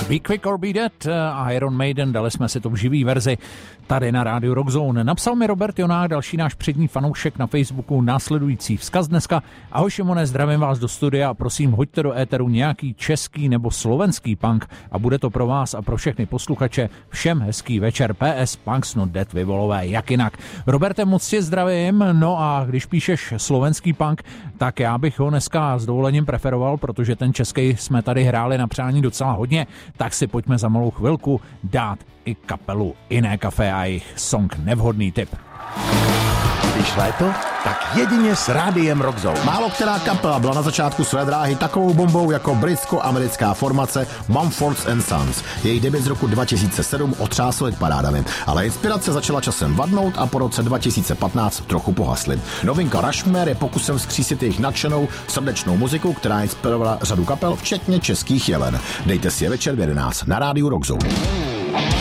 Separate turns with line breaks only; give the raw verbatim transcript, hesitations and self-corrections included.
Be Quick or Be Dead, Iron Maiden, dali jsme si to v živý verzi tady na rádiu Rockzone. Napsal mi Robert Jonák, další náš přední fanoušek na Facebooku, následující vzkaz dneska. Ahoj Šimone, zdravím vás do studia a prosím, hoďte do éteru nějaký český nebo slovenský punk a bude to pro vás a pro všechny posluchače všem hezký večer. P S Punks Not Dead, vy volové, jak jinak. Roberte, moc tě zdravím, no a když píšeš slovenský punk, tak já bych ho dneska s dovolením preferoval, protože ten český jsme tady hráli na přání docela hodně, tak si pojďme za malou chvilku dát i kapelu Iné kafe a jejich song Nevhodný typ.
Když léto, tak jedině s rádiem Rockzone. Málo která kapela byla na začátku své dráhy takovou bombou jako britsko-americká formace Mumford and Sons. Její debut z roku dva tisíce sedm otřásl parádami, ale inspirace začala časem vadnout a po roce dva tisíce patnáct trochu pohasly. Novinka Rushmore je pokusem vzkřísit jejich nadšenou, srdečnou muziku, která inspirovala řadu kapel, včetně českých Jelen. Dejte si je večer v jedenáct na rádiu Rockzone.